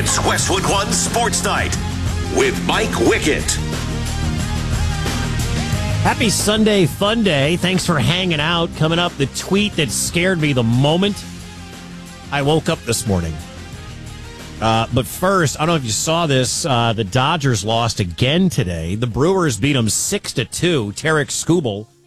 It's Westwood One Sports Night with Mike Wickett. Happy Sunday Fun Day. Thanks for hanging out. Coming up, the tweet that scared me the moment I woke up this morning. But first, I don't know if you saw this. The Dodgers lost again today. The Brewers beat them 6-2. Tarek Skubal